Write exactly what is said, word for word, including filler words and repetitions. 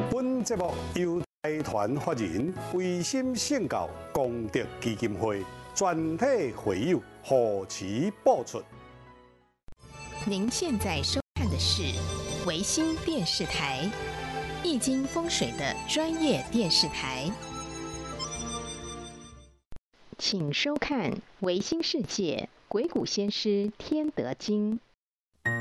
本节目由财团法人维心圣教功德基金会全体会友护持播出。 您现在收看的是维新电视台，易经风水的专业电视台。请收看《维新世界鬼谷先师天德经》。